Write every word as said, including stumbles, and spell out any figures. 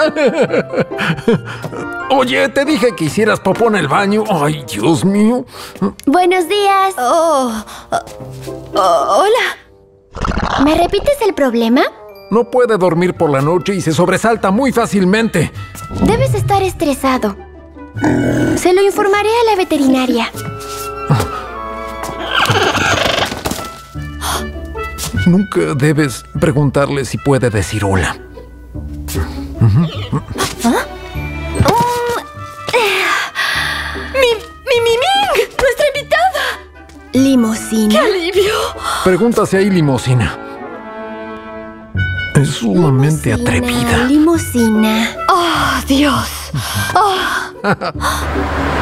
Oye, te dije que hicieras popó en el baño. Ay, Dios mío. Buenos días. Oh, oh, oh, hola. ¿Me repites el problema? No puede dormir por la noche y se sobresalta muy fácilmente. Debes estar estresado. Se lo informaré a la veterinaria. Nunca debes preguntarle si puede decir hola. ¿Ah? ¡Mi, mi, mi, Ming! ¡Nuestra invitada! ¿Limusina? ¡Qué alivio! Pregunta si hay limusina. Es sumamente atrevida. Limusina. ¡Oh, Dios! Oh.